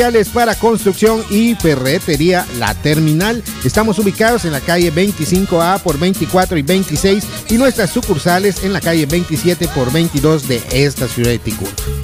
para construcción y ferretería La Terminal. Estamos ubicados en la calle 25A por 24 y 26 y nuestras sucursales en la calle 27 por 22 de esta ciudad de Ticul.